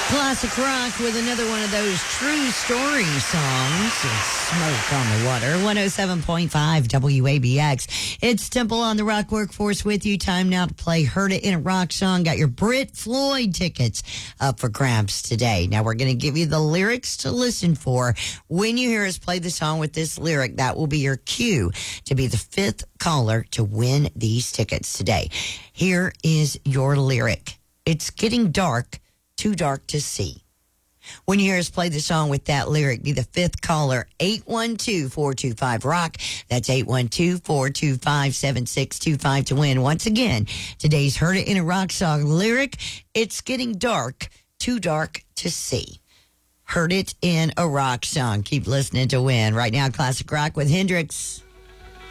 Classic rock with another one of those true story songs. Smoke on the Water. 107.5 WABX. It's Temple on the Rock Workforce with you. Time now to play Heard It in a Rock Song. Got your Brit Floyd tickets up for grabs today. Now we're going to give you the lyrics to listen for. When you hear us play the song with this lyric, that will be your cue to be the fifth caller to win these tickets today. Here is your lyric. It's getting dark. Too dark to see. When you hear us play the song with that lyric, be the fifth caller, 812-425-ROCK. That's 812-425-7625 to win. Once again, today's Heard It in a Rock Song lyric, it's getting dark, too dark to see. Heard It in a Rock Song. Keep listening to win. Right now, Classic Rock with Hendrix.